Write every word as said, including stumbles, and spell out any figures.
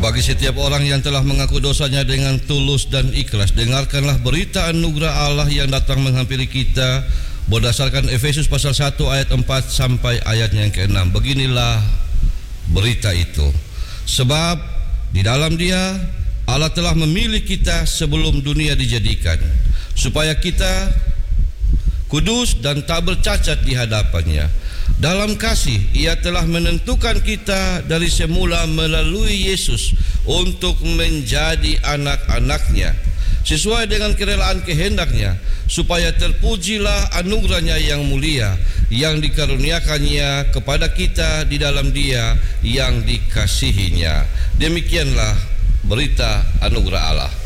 Bagi setiap orang yang telah mengaku dosanya dengan tulus dan ikhlas, dengarkanlah berita anugerah Allah yang datang menghampiri kita berdasarkan Efesus pasal satu ayat empat sampai ayat yang keenam. Beginilah berita itu. Sebab di dalam Dia Allah telah memilih kita sebelum dunia dijadikan, supaya kita kudus dan tak bercacat di hadapannya. Dalam kasih Ia telah menentukan kita dari semula melalui Yesus untuk menjadi anak-anak-Nya sesuai dengan kerelaan kehendak-Nya, supaya terpujilah anugerah-Nya yang mulia yang dikaruniakannya kepada kita di dalam Dia yang dikasihinya. Demikianlah berita anugerah Allah.